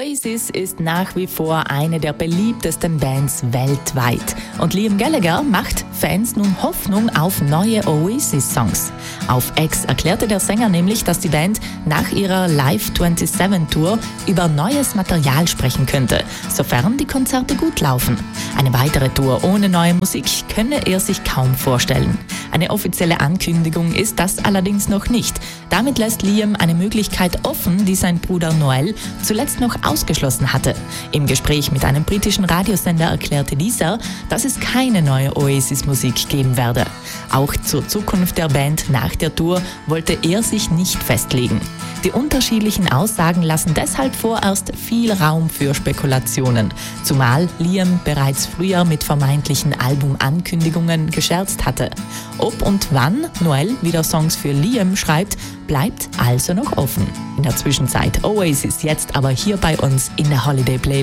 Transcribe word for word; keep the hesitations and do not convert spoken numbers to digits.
Oasis ist nach wie vor eine der beliebtesten Bands weltweit. Und Liam Gallagher macht Fans nun Hoffnung auf neue Oasis-Songs. Auf X erklärte der Sänger nämlich, dass die Band nach ihrer Live siebenundzwanzig Tour über neues Material sprechen könnte, sofern die Konzerte gut laufen. Eine weitere Tour ohne neue Musik könne er sich kaum vorstellen. Eine offizielle Ankündigung ist das allerdings noch nicht. Damit lässt Liam eine Möglichkeit offen, die sein Bruder Noel zuletzt noch ausgeschlossen hatte. Im Gespräch mit einem britischen Radiosender erklärte dieser, dass es keine neue Oasis-Musik geben werde. Auch zur Zukunft der Band nach der Tour wollte er sich nicht festlegen. Die unterschiedlichen Aussagen lassen deshalb vorerst viel Raum für Spekulationen, zumal Liam bereits früher mit vermeintlichen Albumankündigungen gescherzt hatte. Ob und wann Noel wieder Songs für Liam schreibt, bleibt also noch offen. In der Zwischenzeit Oasis jetzt aber hier bei uns in der Holiday Playlist.